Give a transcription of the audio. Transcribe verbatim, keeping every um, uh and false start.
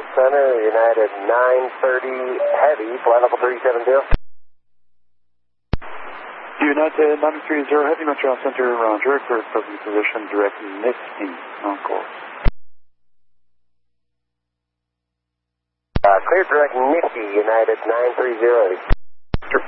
Center, United nine thirty Heavy, flight level three seven zero. United nine three zero Heavy, Montreal Center, Roger, for present position, direct Misty, on course. Uh, clear direct Misty, United nine three zero Heavy.